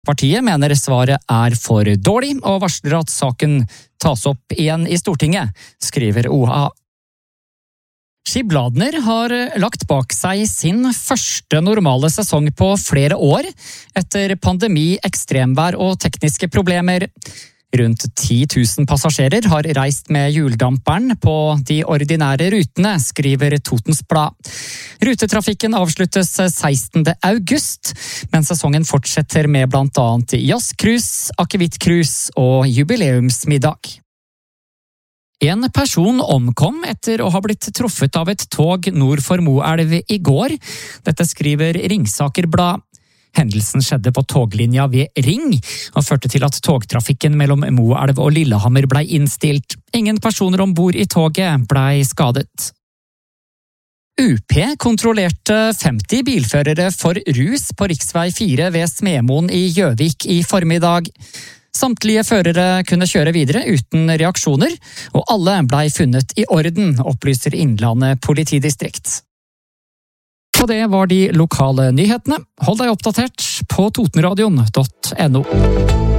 Fremskrittspartiet mener svaret for dårlig, og varsler at saken tas opp igjen i Stortinget, skriver OA. Skibladner har lagt bak seg sin første normale sesong på flere år, etter pandemi, ekstremvær og tekniske problemer. Rundt 10 000 passasjerer har reist med hjuldamperen på de ordinære rutene, skriver Totens Blad. Rutetrafikken avsluttes 16. august, men sesongen fortsetter med blant annet jazzcruise, akevittcruise og jubileumsmiddag. En person omkom etter å ha blitt truffet av et tog nord for Moelv i går. Dette skriver Ringsaker Blad. Hendelsen skjedde på toglinja ved Ring, og førte til at togtrafikken mellom Moelv og Lillehammer ble innstilt. Ingen personer ombord i toget ble skadet. UP kontrollerte 50 bilførere for rus på riksvei 4 ved Smemoen i Gjøvik i formiddag. Samtlige førere kunne kjøre videre uten reaksjoner, og alle ble funnet i orden, opplyser Innlandet politidistrikt. Og det var de lokale nyhetene. Hold deg oppdatert på totenradion.no.